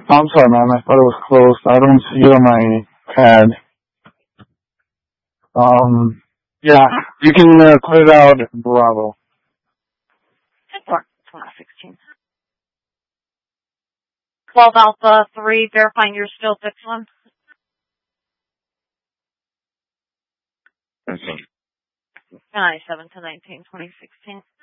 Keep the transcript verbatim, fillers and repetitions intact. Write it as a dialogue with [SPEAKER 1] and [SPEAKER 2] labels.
[SPEAKER 1] I'm sorry, man. I thought it was closed. I don't see it on my pad. Um, yeah, you can uh, clear it out, Bravo.
[SPEAKER 2] twenty sixteen. twelve Alpha three, verifying you're still six one.
[SPEAKER 1] Okay.
[SPEAKER 2] nine seven to nineteen, twenty sixteen.